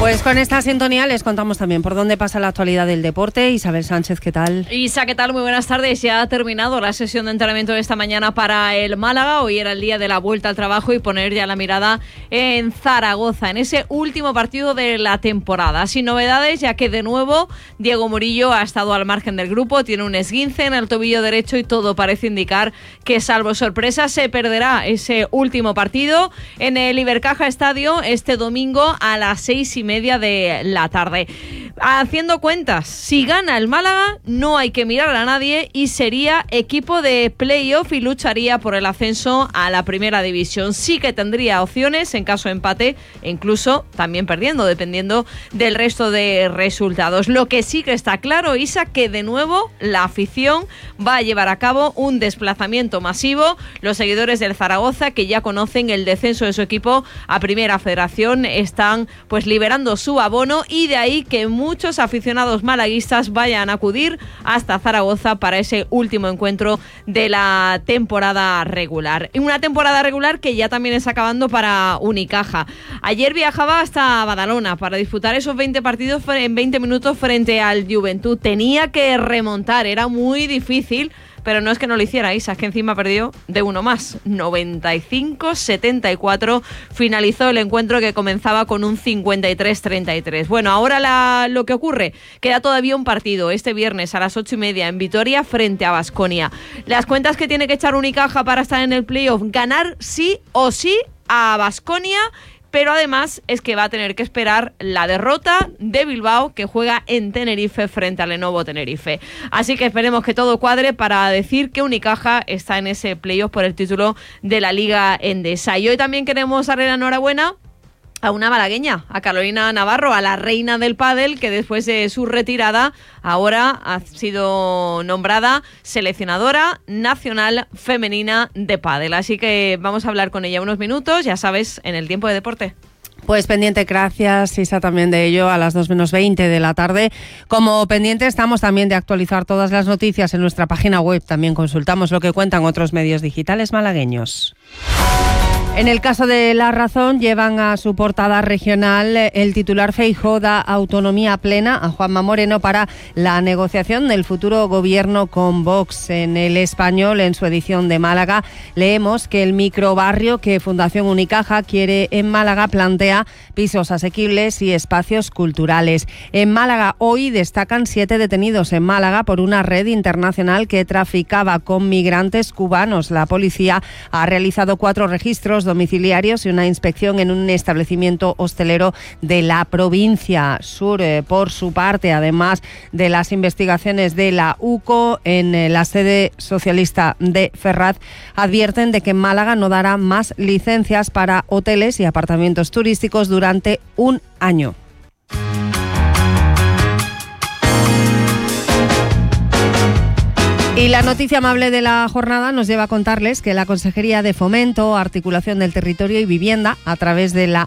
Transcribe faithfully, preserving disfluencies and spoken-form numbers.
Pues con esta sintonía les contamos también por dónde pasa la actualidad del deporte. Isabel Sánchez, ¿qué tal? Isa, ¿qué tal? Muy buenas tardes. Ya ha terminado la sesión de entrenamiento de esta mañana para el Málaga. Hoy era el día de la vuelta al trabajo y poner ya la mirada en Zaragoza, en ese último partido de la temporada. Sin novedades, ya que de nuevo Diego Murillo ha estado al margen del grupo, tiene un esguince en el tobillo derecho y todo parece indicar que, salvo sorpresa, se perderá ese último partido en el Ibercaja Estadio este domingo a las seis y media de la tarde. Haciendo cuentas, si gana el Málaga no hay que mirar a nadie y sería equipo de playoff y lucharía por el ascenso a la primera división. Sí que tendría opciones en caso de empate e incluso también perdiendo, dependiendo del resto de resultados. Lo que sí que está claro, Isa, que de nuevo la afición va a llevar a cabo un desplazamiento masivo. Los seguidores del Zaragoza, que ya conocen el descenso de su equipo a Primera Federación, están pues liberando su abono, y de ahí que muchos aficionados malaguistas vayan a acudir hasta Zaragoza para ese último encuentro de la temporada regular. Una temporada regular que ya también está acabando para Unicaja. Ayer viajaba hasta Badalona para disputar esos veinte partidos en veinte minutos frente al Juventud. Tenía que remontar, era muy difícil, pero no es que no lo hiciera, Isa, es que encima perdió de uno más. noventa y cinco setenta y cuatro finalizó el encuentro, que comenzaba con un cincuenta y tres treinta y tres. Bueno, ahora la, lo que ocurre, queda todavía un partido este viernes a las ocho y media en Vitoria frente a Baskonia. Las cuentas que tiene que echar Unicaja para estar en el playoff: ganar sí o sí a Baskonia, pero además es que va a tener que esperar la derrota de Bilbao, que juega en Tenerife frente al Lenovo Tenerife. Así que esperemos que todo cuadre para decir que Unicaja está en ese playoff por el título de la Liga Endesa. Y hoy también queremos darle la enhorabuena a una malagueña, a Carolina Navarro, a la reina del pádel, que después de su retirada ahora ha sido nombrada seleccionadora nacional femenina de pádel. Así que vamos a hablar con ella unos minutos, ya sabes, en el tiempo de deporte. Pues pendiente, gracias Isa, también de ello a las dos menos veinte de la tarde. Como pendiente estamos también de actualizar todas las noticias en nuestra página web. También consultamos lo que cuentan otros medios digitales malagueños. En el caso de La Razón, llevan a su portada regional el titular: Feijóo da autonomía plena a Juanma Moreno para la negociación del futuro gobierno con Vox. En El Español, en su edición de Málaga, leemos que el microbarrio que Fundación Unicaja quiere en Málaga plantea pisos asequibles y espacios culturales. En Málaga hoy destacan siete detenidos en Málaga por una red internacional que traficaba con migrantes cubanos. La policía ha realizado cuatro registros domiciliarios y una inspección en un establecimiento hostelero de la provincia sur. Eh, por su parte, además de las investigaciones de la U C O, en eh, la sede socialista de Ferraz advierten de que Málaga no dará más licencias para hoteles y apartamentos turísticos durante un año. Y la noticia amable de la jornada nos lleva a contarles que la Consejería de Fomento, Articulación del Territorio y Vivienda, a través de la